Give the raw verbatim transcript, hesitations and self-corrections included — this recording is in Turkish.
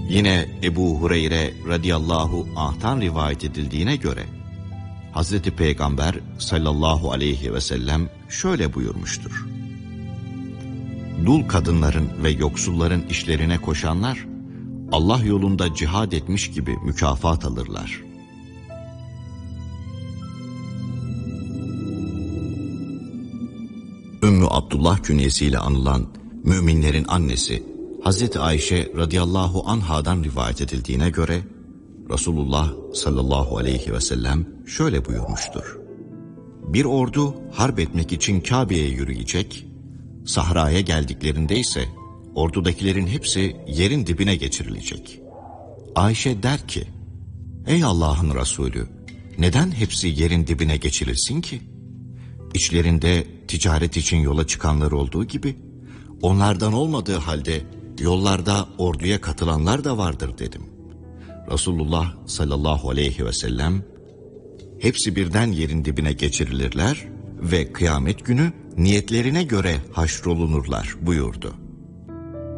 Yine Ebu Hureyre radıyallahu anh'tan rivayet edildiğine göre Hazreti Peygamber sallallahu aleyhi ve sellem şöyle buyurmuştur: Dul kadınların ve yoksulların işlerine koşanlar Allah yolunda cihad etmiş gibi mükafat alırlar. Ümmü Abdullah künyesiyle anılan müminlerin annesi Hazreti Ayşe radıyallahu anhadan rivayet edildiğine göre Resulullah sallallahu aleyhi ve sellem şöyle buyurmuştur: Bir ordu harp etmek için Kabe'ye yürüyecek, sahraya geldiklerinde ise ordudakilerin hepsi yerin dibine geçirilecek. Ayşe der ki, ey Allah'ın Resulü, neden hepsi yerin dibine geçirilsin ki? İçlerinde ticaret için yola çıkanlar olduğu gibi, onlardan olmadığı halde yollarda orduya katılanlar da vardır dedim. Resulullah sallallahu aleyhi ve sellem, hepsi birden yerin dibine geçirilirler ve kıyamet günü niyetlerine göre haşrolunurlar buyurdu.